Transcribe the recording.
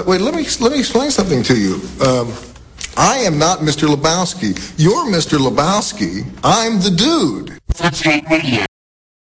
wait. Let me explain something to you. I am not Mr. Lebowski. You're Mr. Lebowski. I'm the dude. Footscape Radio.